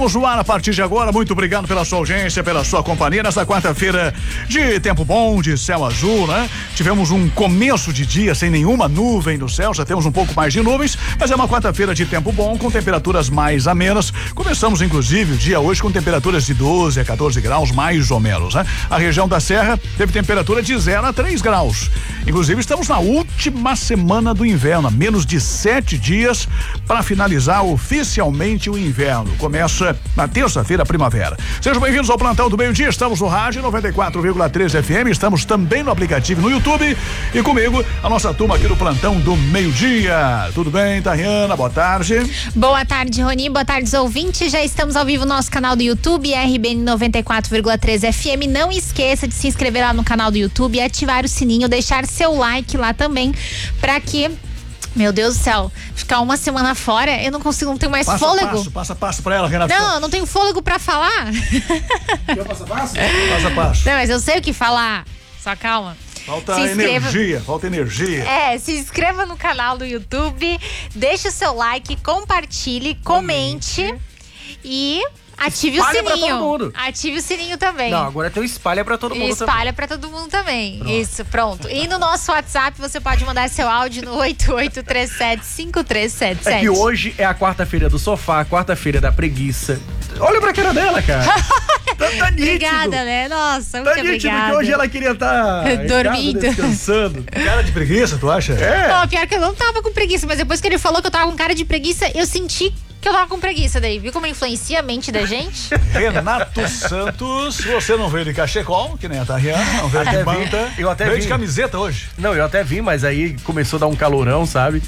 Vamos no ar a partir de agora. Muito obrigado pela sua audiência, pela sua companhia nessa quarta-feira de tempo bom, de céu azul, né? Tivemos um começo de dia sem nenhuma nuvem no céu, já temos um pouco mais de nuvens, mas é uma quarta-feira de tempo bom com temperaturas mais amenas. Começamos inclusive o dia hoje com temperaturas de 12 a 14 graus mais ou menos, né? A região da Serra teve temperatura de 0 a 3 graus. Inclusive estamos na última semana do inverno, a menos de 7 dias para finalizar oficialmente o inverno. Começa na terça-feira, primavera. Sejam bem-vindos ao Plantão do Meio-Dia. Estamos no rádio 94,3 FM. Estamos também no aplicativo no YouTube. E comigo, a nossa turma aqui do Plantão do Meio-Dia. Tudo bem, Tariana? Boa tarde. Boa tarde, Rony. Boa tarde, ouvintes. Já estamos ao vivo no nosso canal do YouTube, RBN 94,3 FM. Não esqueça de se inscrever lá no canal do YouTube, ativar o sininho, deixar seu like lá também, para que... Meu Deus do céu, ficar uma semana fora, eu não consigo, não tenho mais fôlego. Passo a passo pra ela, Renata. Não, eu não tenho fôlego pra falar. Quer passo a passo? Passo a passo. Não, mas eu sei o que falar. Só calma. Falta energia. Se inscreva no canal do YouTube, deixe o seu like, compartilhe, comente e... Ative o sininho. Pra todo mundo. Ative o sininho também. Não, agora tem o espalha pra todo mundo também. Espalha pra todo mundo também. Pronto. Isso, pronto. E no nosso WhatsApp você pode mandar seu áudio no 8837-5377. É que hoje é a quarta-feira do sofá, a quarta-feira da preguiça. Olha pra cara dela, cara. Tá nítido. Obrigada, né? Nossa, muito obrigada. Porque hoje ela queria estar dormindo, descansando. Cara de preguiça, tu acha? Não, pior que eu não tava com preguiça, mas depois que ele falou que eu tava com cara de preguiça, eu senti que eu tava com preguiça daí. Viu como influencia a mente da gente? Renato Santos, você não veio de cachecol, que nem a Tariana, não veio de manta. Eu até veio vi. De camiseta hoje. Não, eu até vi, mas aí começou a dar um calorão, sabe?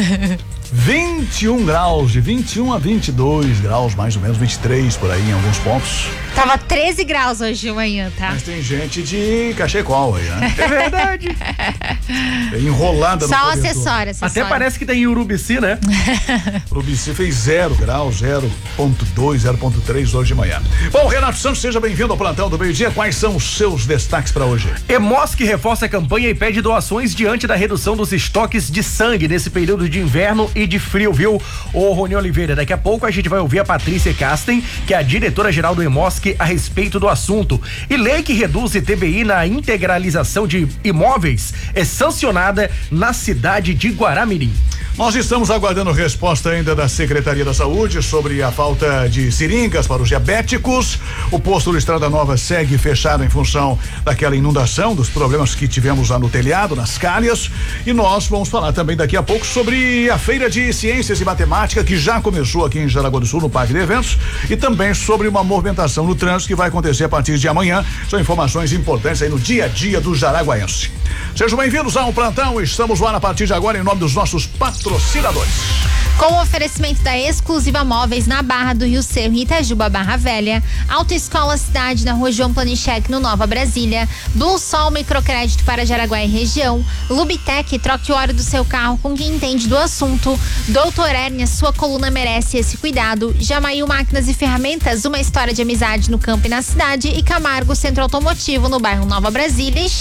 21 graus, de 21 a 22 graus, mais ou menos, 23 por aí em alguns pontos. Tava 13 graus hoje de manhã, tá? Mas tem gente de cachecol aí, né? É verdade. Enrolada no Só cobertor. acessório. Até parece que tem em Urubici, né? Urubici fez 0 graus, 0,2, 0,3 hoje de manhã. Bom, Renato Santos, seja bem-vindo ao Plantão do Meio-Dia. Quais são os seus destaques para hoje? Hemosc reforça a campanha e pede doações diante da redução dos estoques de sangue nesse período de inverno e de frio, viu? Ô, Rony Oliveira, daqui a pouco a gente vai ouvir a Patrícia Casten, que é a diretora-geral do Hemosc, a respeito do assunto. E lei que reduz ITBI na integralização de imóveis é sancionada na cidade de Guaramirim. Nós estamos aguardando resposta ainda da Secretaria da Saúde sobre a falta de seringas para os diabéticos. O posto do Estrada Nova segue fechado em função daquela inundação, dos problemas que tivemos lá no telhado, nas calhas. E nós vamos falar também daqui a pouco sobre a Feira de Ciências e Matemática, que já começou aqui em Jaraguá do Sul, no Parque de Eventos, e também sobre uma movimentação no trânsito que vai acontecer a partir de amanhã. São informações importantes aí no dia a dia do jaraguaense. Sejam bem-vindos ao Plantão. Estamos lá a partir de agora em nome dos nossos patrocinadores. Com o oferecimento da Exclusiva Móveis na Barra do Rio Cerro e Itajuba, Barra Velha, Autoescola Cidade na Rua João Planichek, no Nova Brasília, Blue Sol Microcrédito para Jaraguá e região, Lubitec, troque o óleo do seu carro com quem entende do assunto, Doutor Hérnia, sua coluna merece esse cuidado, Jamail Máquinas e Ferramentas, uma história de amizade no campo e na cidade, e Camargo Centro Automotivo no bairro Nova Brasília.